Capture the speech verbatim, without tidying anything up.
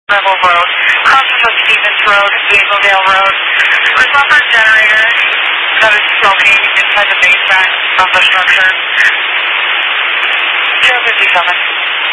Rebel Road, crosses of Stevens Road, Hazeldale Road. There's upper generator that is smoking inside the basement of the structure. zero fifty-seven.